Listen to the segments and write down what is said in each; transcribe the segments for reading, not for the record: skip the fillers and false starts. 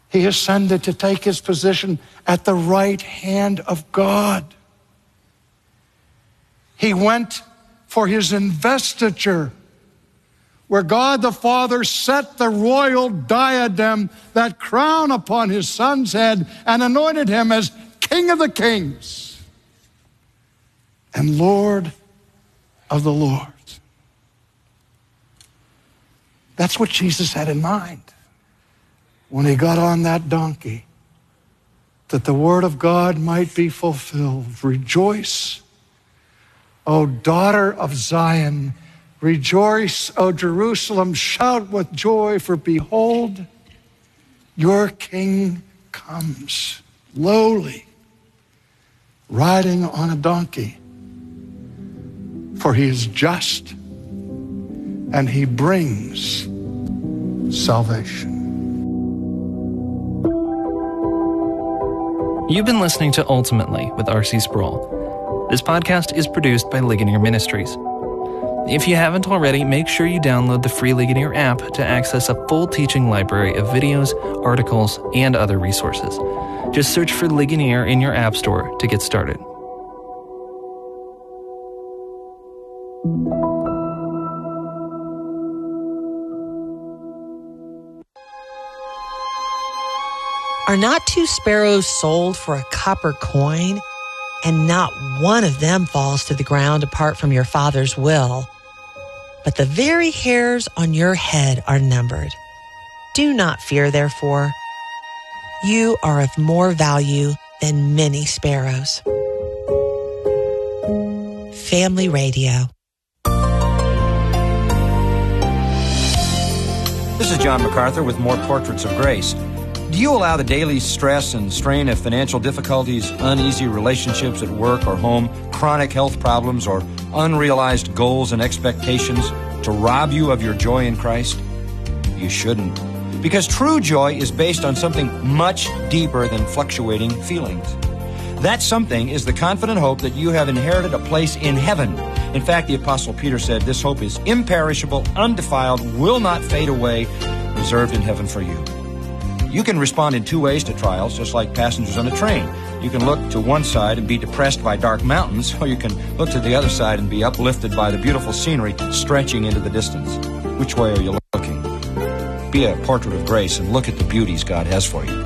He ascended to take his position at the right hand of God. He went for his investiture, where God the Father set the royal diadem, that crown, upon his Son's head and anointed him as King of the kings and Lord of the lords. That's what Jesus had in mind when he got on that donkey, that the word of God might be fulfilled. Rejoice, O daughter of Zion. Rejoice, O Jerusalem. Shout with joy, for behold, your King comes, lowly, riding on a donkey. For he is just, and he brings salvation. You've been listening to Ultimately with R.C. Sproul. This podcast is produced by Ligonier Ministries. If you haven't already, make sure you download the free Ligonier app to access a full teaching library of videos, articles, and other resources. Just search for Ligonier in your app store to get started. Are not two sparrows sold for a copper coin? And not one of them falls to the ground apart from your Father's will. But the very hairs on your head are numbered. Do not fear, therefore. You are of more value than many sparrows. Family Radio. This is John MacArthur with more Portraits of Grace. Do you allow the daily stress and strain of financial difficulties, uneasy relationships at work or home, chronic health problems, or unrealized goals and expectations to rob you of your joy in Christ? You shouldn't. Because true joy is based on something much deeper than fluctuating feelings. That something is the confident hope that you have inherited a place in heaven. In fact, the Apostle Peter said this hope is imperishable, undefiled, will not fade away, reserved in heaven for you. You can respond in two ways to trials, just like passengers on a train. You can look to one side and be depressed by dark mountains, or you can look to the other side and be uplifted by the beautiful scenery stretching into the distance. Which way are you looking? Be a portrait of grace and look at the beauties God has for you.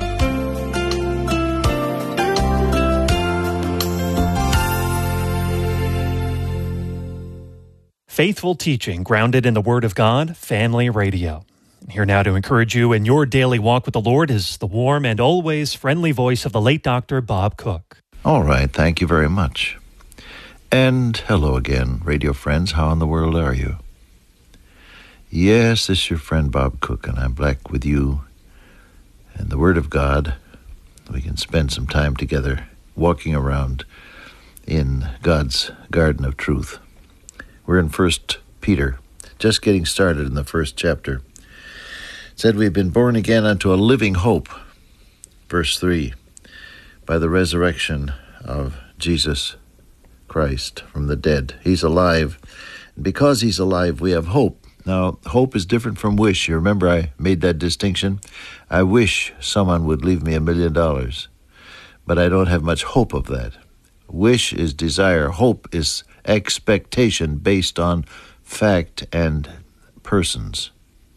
Faithful teaching grounded in the Word of God, Family Radio. Here now to encourage you in your daily walk with the Lord is the warm and always friendly voice of the late Dr. Bob Cook. All right, thank you very much. And hello again, radio friends. How in the world are you? Yes, this is your friend Bob Cook, and I'm back with you and the Word of God. We can spend some time together walking around in God's garden of truth. We're in 1 Peter, just getting started in the first chapter. It said we've been born again unto a living hope, verse 3, by the resurrection of Jesus Christ from the dead. He's alive. And because he's alive, we have hope. Now, hope is different from wish. You remember I made that distinction? I wish someone would leave me $1 million, but I don't have much hope of that. Wish is desire. Hope is expectation based on fact and persons.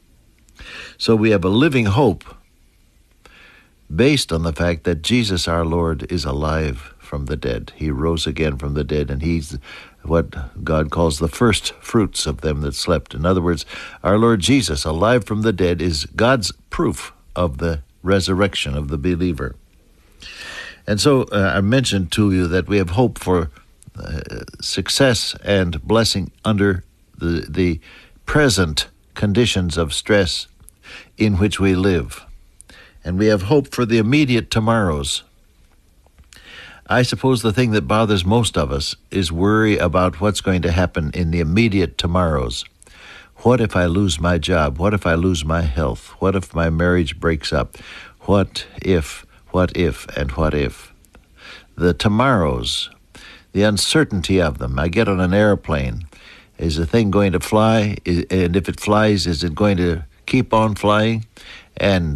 So we have a living hope based on the fact that Jesus our Lord is alive from the dead. He rose again from the dead, and he's what God calls the first fruits of them that slept. In other words, our Lord Jesus, alive from the dead, is God's proof of the resurrection of the believer. And so I mentioned to you that we have hope for success and blessing under the present conditions of stress in which we live. And we have hope for the immediate tomorrows. I suppose the thing that bothers most of us is worry about what's going to happen in the immediate tomorrows. What if I lose my job? What if I lose my health? What if my marriage breaks up? What if, and what if? The tomorrows, the uncertainty of them. I get on an airplane. Is the thing going to fly? And if it flies, is it going to keep on flying? And